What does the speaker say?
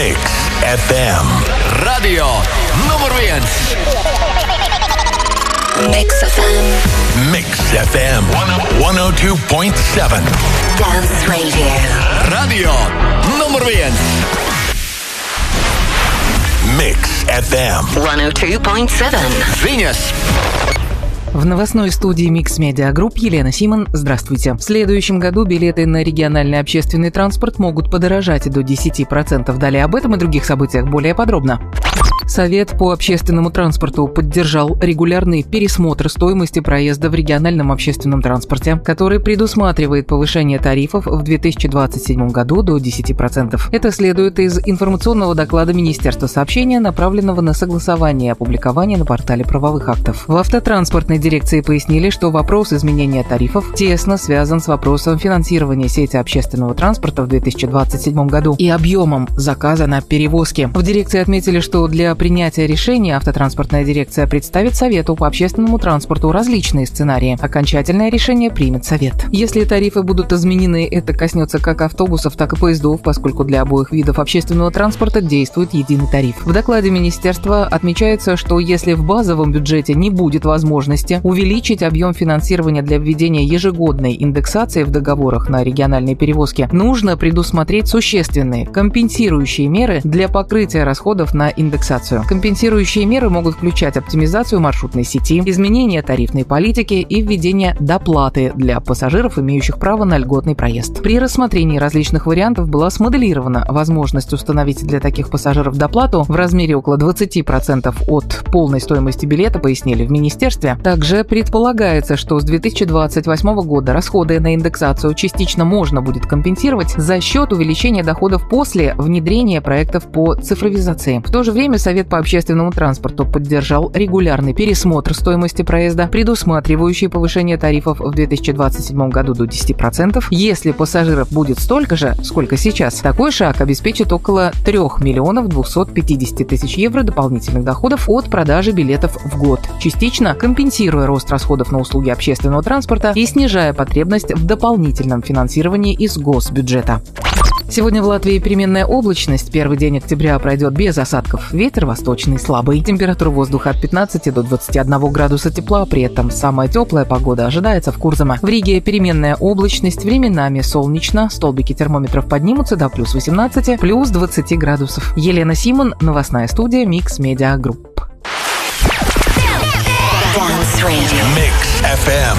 Mix FM. Radio numur 1. Mix FM. Mix FM 102.7. Dance Radio. Radio numur 1. Mix FM 102.7. Viņas. В новостной студии Mix Media Group Елена Симон. Здравствуйте. В следующем году билеты на региональный общественный транспорт могут подорожать до 10%. Далее об этом и других событиях более подробно. Совет по общественному транспорту поддержал регулярный пересмотр стоимости проезда в региональном общественном транспорте, который предусматривает повышение тарифов в 2027 году до 10%. Это следует из информационного доклада Министерства сообщения, направленного на согласование и опубликование на портале правовых актов. В автотранспортной дирекции пояснили, что вопрос изменения тарифов тесно связан с вопросом финансирования сети общественного транспорта в 2027 году и объемом заказа на перевозки. В дирекции отметили, что для принятия решения автотранспортная дирекция представит Совету по общественному транспорту различные сценарии. Окончательное решение примет Совет. Если тарифы будут изменены, это коснется как автобусов, так и поездов, поскольку для обоих видов общественного транспорта действует единый тариф. В докладе министерства отмечается, что если в базовом бюджете не будет возможности увеличить объем финансирования для введения ежегодной индексации в договорах на региональные перевозки, нужно предусмотреть существенные компенсирующие меры для покрытия расходов на индексацию. Компенсирующие меры могут включать оптимизацию маршрутной сети, изменение тарифной политики и введение доплаты для пассажиров, имеющих право на льготный проезд. При рассмотрении различных вариантов была смоделирована возможность установить для таких пассажиров доплату в размере около 20% от полной стоимости билета, пояснили в министерстве. Также предполагается, что с 2028 года расходы на индексацию частично можно будет компенсировать за счет увеличения доходов после внедрения проектов по цифровизации. В то же время Совет по общественному транспорту поддержал регулярный пересмотр стоимости проезда, предусматривающий повышение тарифов в 2027 году до 10%. Если пассажиров будет столько же, сколько сейчас, такой шаг обеспечит около 3 миллионов 250 тысяч евро дополнительных доходов от продажи билетов в год, частично компенсируя рост расходов на услуги общественного транспорта и снижая потребность в дополнительном финансировании из госбюджета. Сегодня в Латвии переменная облачность. Первый день октября пройдет без осадков. Ветер восточный слабый. Температура воздуха от 15 до 21 градуса тепла. При этом самая теплая погода ожидается в Курзаме. В Риге переменная облачность. Временами солнечно. Столбики термометров поднимутся до плюс 18, плюс 20 градусов. Елена Симон, новостная студия Mix Media Group. Mix FM